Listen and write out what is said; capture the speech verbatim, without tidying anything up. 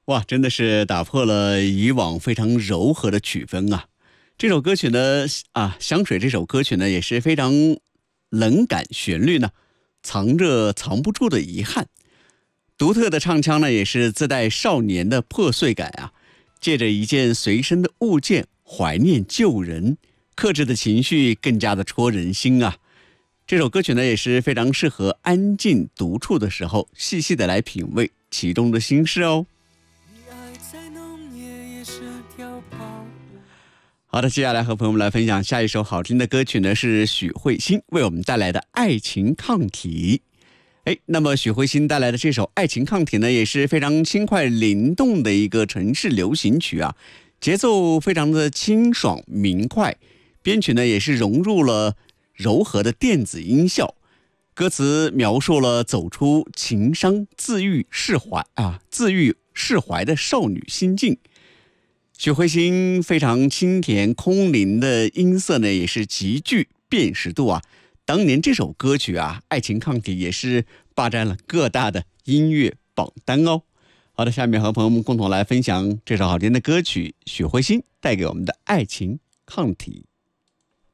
哇，真的是打破了以往非常柔和的曲风啊！这首歌曲呢，啊，香水这首歌曲呢也是非常冷感，旋律呢藏着藏不住的遗憾，独特的唱腔呢也是自带少年的破碎感啊，借着一件随身的物件怀念旧人，克制的情绪更加的戳人心啊！这首歌曲呢也是非常适合安静独处的时候，细细的来品味其中的心事哦。好的，接下来和朋友们来分享下一首好听的歌曲呢，是许慧欣为我们带来的《爱情抗体》。哎，那么许慧欣带来的这首《爱情抗体》呢，也是非常轻快灵动的一个城市流行曲啊，节奏非常的清爽明快，编曲呢也是融入了柔和的电子音效，歌词描述了走出情伤、自愈释怀啊，自愈释怀的少女心境。许慧欣非常清甜空灵的音色呢，也是极具辨识度啊。当年这首歌曲啊，《爱情抗体》也是霸占了各大的音乐榜单哦。好的，下面和朋友们共同来分享这首好听的歌曲，许慧欣带给我们的《爱情抗体》。